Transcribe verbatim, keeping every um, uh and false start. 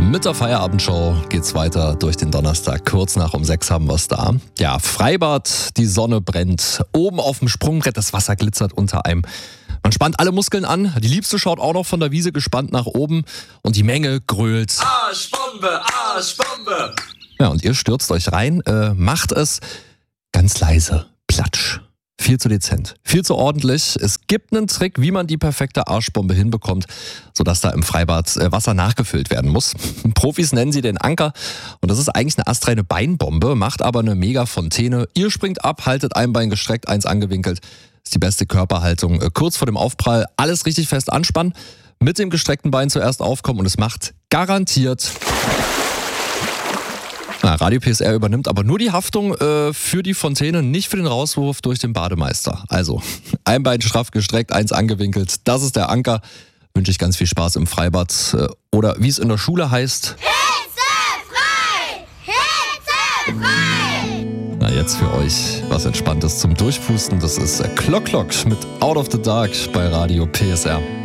Mit der Feierabendshow geht's weiter durch den Donnerstag. Kurz nach um sechs haben wir's da. Ja, Freibad, die Sonne brennt. Oben auf dem Sprungbrett, das Wasser glitzert unter einem. Man spannt alle Muskeln an. Die Liebste schaut auch noch von der Wiese gespannt nach oben. Und die Menge grölt. Arschbombe, Arschbombe. Ja, und ihr stürzt euch rein. Äh, macht es ganz leise. Platsch. Viel zu dezent, viel zu ordentlich. Es gibt einen Trick, wie man die perfekte Arschbombe hinbekommt, sodass da im Freibad Wasser nachgefüllt werden muss. Profis nennen sie den Anker und das ist eigentlich eine astreine Beinbombe, macht aber eine mega Fontäne. Ihr springt ab, haltet ein Bein gestreckt, eins angewinkelt. Ist die beste Körperhaltung. Kurz vor dem Aufprall alles richtig fest anspannen, mit dem gestreckten Bein zuerst aufkommen und es macht garantiert... Na, Radio P S R übernimmt aber nur die Haftung äh, für die Fontäne, nicht für den Rauswurf durch den Bademeister. Also, ein Bein straff gestreckt, eins angewinkelt, das ist der Anker. Wünsche ich ganz viel Spaß im Freibad. Äh, oder wie es in der Schule heißt... Hitzefrei! Hitzefrei! Na, jetzt für euch was Entspanntes zum Durchpusten. Das ist Clock Clock mit Out of the Dark bei Radio P S R.